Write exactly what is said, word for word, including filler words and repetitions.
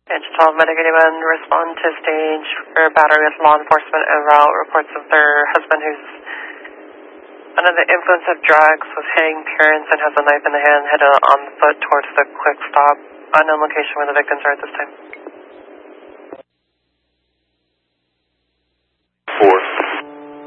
Edge twelve, Medic eighty-one, respond to stage for battery with law enforcement en route. Reports of their husband who's under the influence of drugs was hitting parents and has a knife in the hand, headed on foot towards the quick stop. Unknown location where the victims are at this time.